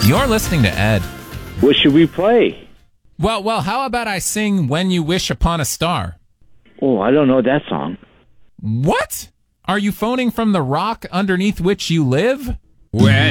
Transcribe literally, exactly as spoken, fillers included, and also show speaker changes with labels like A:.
A: You're listening to Ed.
B: What should we play?
A: Well, well, how about I sing When You Wish Upon a Star?
B: Oh, I don't know that song.
A: What? Are you phoning from the rock underneath which you live?
C: When